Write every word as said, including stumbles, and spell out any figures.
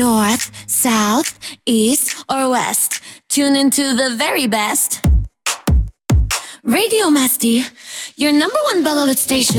north, south, east, or west. Tune into the very best. Radio Masti, your number one beloved station.